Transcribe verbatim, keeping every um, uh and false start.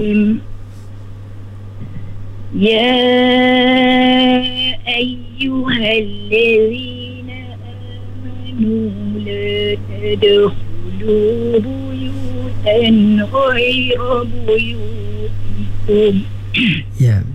يا أيها الذين آمنوا لا تدخلوا بيوتا غير بيوتكم yeah.